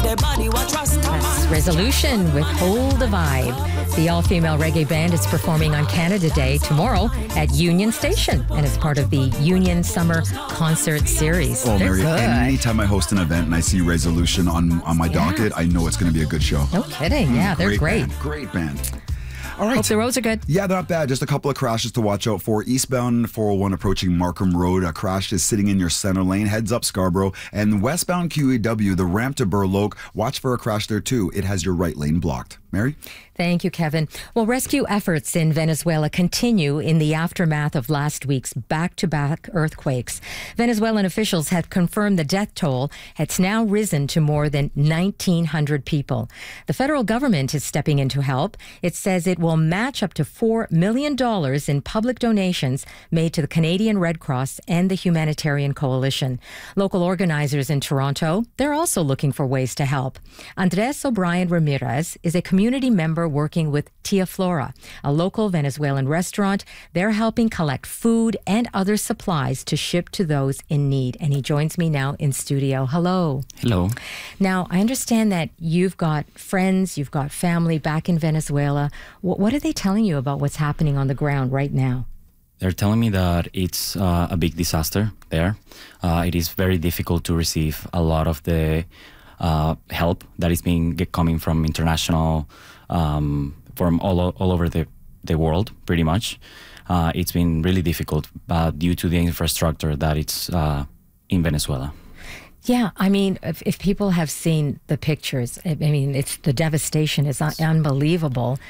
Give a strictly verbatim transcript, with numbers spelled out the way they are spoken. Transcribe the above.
That's Resolution with Hold the Vibe. The all-female reggae band is performing on Canada Day tomorrow at Union Station, and it's part of the Union Summer Concert Series. Oh, They're Mary, good. anytime I host an event and I see Resolution on, on my Yeah. docket, I know it's going to be a good show. No kidding. Yeah, Mm, they're great. Band, great band. All right. Hope the roads are good. Yeah, they're not bad. Just a couple of crashes to watch out for. Eastbound four oh one approaching Markham Road. A crash is sitting in your center lane. Heads up Scarborough. And westbound Q E W, the ramp to Burloak. Watch for a crash there too. It has your right lane blocked. Mary? Thank you, Kevin. Well, rescue efforts in Venezuela continue in the aftermath of last week's back-to-back earthquakes. Venezuelan officials have confirmed the death toll has now risen to more than nineteen hundred people. The federal government is stepping in to help. It says it will match up to four million dollars in public donations made to the Canadian Red Cross and the Humanitarian Coalition. Local organizers in Toronto, they're also looking for ways to help. Andres O'Brien Ramirez is a community member working with Tia Flora, a local Venezuelan restaurant. They're helping collect food and other supplies to ship to those in need. And he joins me now in studio. Hello. Hello. Now, I understand that you've got friends, you've got family back in Venezuela. What, what are they telling you about what's happening on the ground right now? They're telling me that it's uh, a big disaster there. Uh, it is very difficult to receive a lot of the uh, help that is being get coming from international, um, from all o- all over the, the world, pretty much. Uh, it's been really difficult uh, due to the infrastructure that it's uh, in Venezuela. Yeah, I mean, if, if people have seen the pictures, I mean, it's the devastation is un- unbelievable.